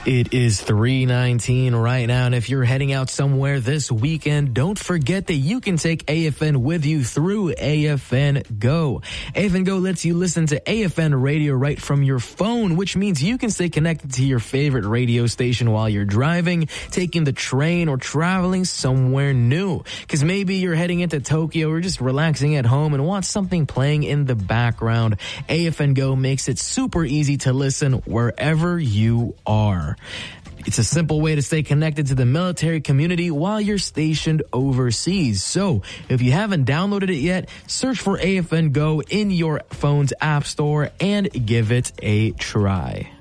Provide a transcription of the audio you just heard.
It is 3:19 right now, and if you're heading out somewhere this weekend, don't forget that you can take AFN with you through AFN Go. AFN Go lets you listen to AFN radio right from your phone, which means you can stay connected to your favorite radio station while you're driving, taking the train, or traveling somewhere new. Because maybe you're heading into Tokyo or just relaxing at home and want something playing in the background. AFN Go makes it super easy to listen wherever you are. It's a simple way to stay connected to the military community while you're stationed overseas. So if you haven't downloaded it yet, search for AFN Go in your phone's app store and give it a try.